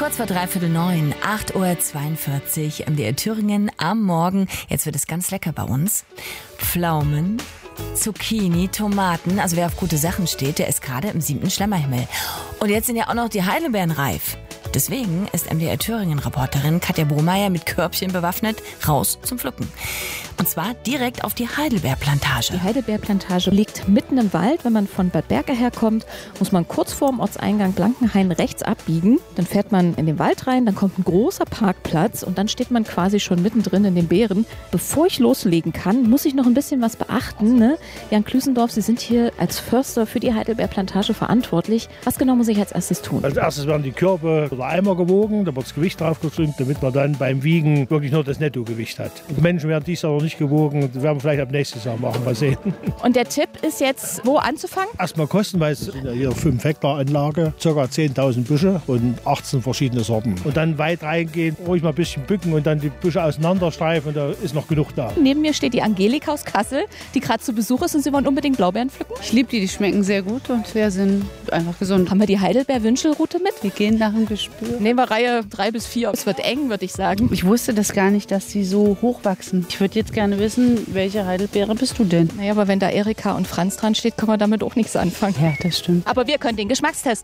Kurz vor 8:45, 8:42 Uhr, MDR Thüringen am Morgen. Jetzt wird es ganz lecker bei uns. Pflaumen, Zucchini, Tomaten. Also wer auf gute Sachen steht, der ist gerade im 7. Schlemmerhimmel. Und jetzt sind ja auch noch die Heidelbeeren reif. Deswegen ist MDR Thüringen-Reporterin Katja Bromeyer mit Körbchen bewaffnet raus zum Pflücken. Und zwar direkt auf die Heidelbeerplantage. Die Heidelbeerplantage liegt mitten im Wald. Wenn man von Bad Berka herkommt, muss man kurz vor dem Ortseingang Blankenhain rechts abbiegen. Dann fährt man in den Wald rein, dann kommt ein großer Parkplatz und dann steht man quasi schon mittendrin in den Beeren. Bevor ich loslegen kann, muss ich noch ein bisschen was beachten. Ne? Jan Klüsendorf, Sie sind hier als Förster für die Heidelbeerplantage verantwortlich. Was genau muss ich als erstes tun? Als erstes werden die Körbe oder Eimer gewogen, da wird das Gewicht draufgedrückt, damit man dann beim Wiegen wirklich nur das Nettogewicht hat. Und Menschen werden dies aber nicht gewogen, das werden wir vielleicht ab nächstes Jahr machen, mal sehen. Und der Tipp ist jetzt, wo anzufangen? Erstmal kosten, weil es in hier 5 Hektar Anlage, ca. 10.000 Büsche und 18 verschiedene Sorten. Und dann weit reingehen, ruhig mal ein bisschen bücken und dann die Büsche auseinanderstreifen und da ist noch genug da. Neben mir steht die Angelika aus Kassel, die gerade zu Besuch ist und Sie wollen unbedingt Blaubeeren pflücken. Ich liebe die schmecken sehr gut und sind einfach gesund. Haben wir die Heidelbeer-Wünschelrute mit? Wir gehen nach dem Gespür. Nehmen wir Reihe 3 bis 4. Es wird eng, würde ich sagen. Ich wusste das gar nicht, dass sie so hoch wachsen. Ich würde jetzt gerne wissen, welche Heidelbeere bist du denn? Naja, aber wenn da Erika und Franz dran steht, können wir damit auch nichts anfangen. Ja, das stimmt. Aber wir können den Geschmackstest